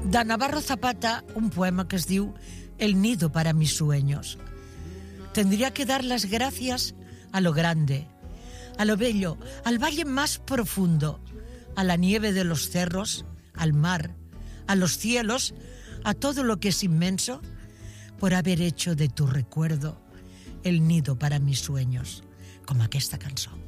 de Navarro Zapata, un poema que es diu El nido para mis sueños. Tendría que dar las gracias a lo grande, a lo bello, al valle más profundo, a la nieve de los cerros, al mar, a los cielos, a todo lo que es inmenso, por haber hecho de tu recuerdo el nido para mis sueños, com aquesta cançó.